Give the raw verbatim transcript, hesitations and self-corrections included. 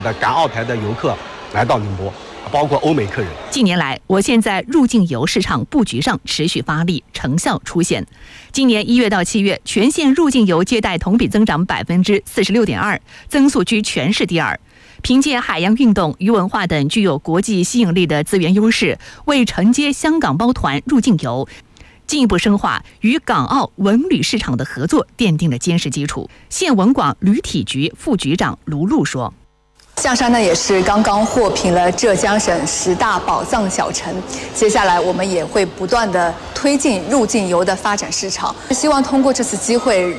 的港澳台的游客来到宁波，包括欧美客人。 近年来，我县在入境游市场布局上持续发力，成效出现。今年一月到七月，全县入境游接待同比增长百分之四十六点二，增速居全市第二。凭借海洋运动、鱼文化等具有国际吸引力的资源优势，为承接香港包团入境游，进一步深化与港澳文旅市场的合作，奠定了坚实基础。县文广旅体局副局长卢璐说。 象山呢也是刚刚获评了浙江省十大宝藏小城，接下来我们也会不断的推进入境游的发展市场，希望通过这次机会